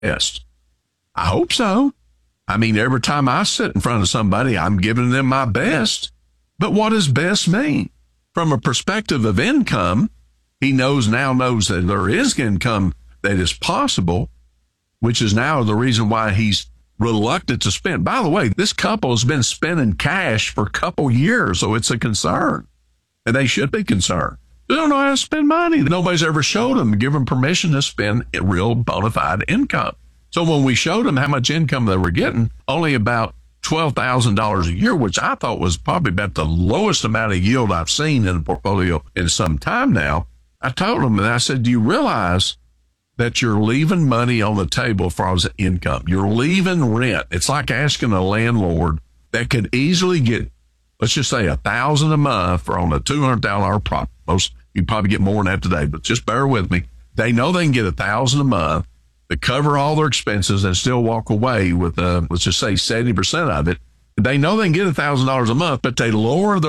best. I hope so. I mean, every time I sit in front of somebody, I'm giving them my best. But what does best mean? From a perspective of income, he knows that there is income that is possible, which is now the reason why he's reluctant to spend. By the way, this couple has been spending cash for a couple years, so it's a concern. And they should be concerned. They don't know how to spend money. Nobody's ever showed them, give them permission to spend real bona fide income. So when we showed them how much income they were getting, only about $12,000 a year, which I thought was probably about the lowest amount of yield I've seen in a portfolio in some time now. I told them, and I said, do you realize that you're leaving money on the table as far as income? You're leaving rent. It's like asking a landlord that could easily get, let's just say, $1,000 a month for on a $200,000 property. Most you probably get more than that today, but just bear with me. They know they can get $1,000 a month to cover all their expenses and still walk away with, let's just say 70% of it. They know they can get $1,000 a month, but they lower their